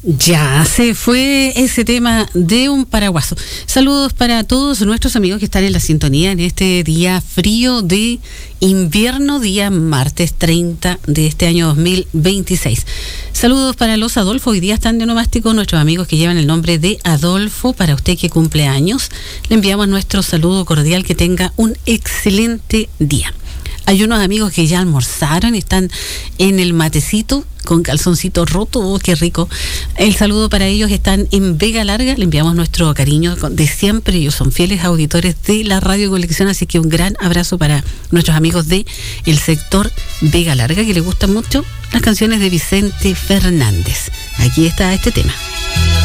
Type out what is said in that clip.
Ya se fue ese tema de un paraguaso. Saludos para todos nuestros amigos que están en la sintonía en este día frío de invierno, día martes 30 de este año 2026. Saludos para los Adolfo, hoy día están de onomástico nuestros amigos que llevan el nombre de Adolfo. Para usted que cumple años, le enviamos nuestro saludo cordial, que tenga un excelente día. Hay unos amigos que ya almorzaron y están en el matecito con calzoncito roto. ¡Oh, qué rico! El saludo para ellos, están en Vega Larga. Le enviamos nuestro cariño de siempre. Ellos son fieles auditores de la Radio Colección, así que un gran abrazo para nuestros amigos de el sector Vega Larga, que les gustan mucho las canciones de Vicente Fernández. Aquí está este tema.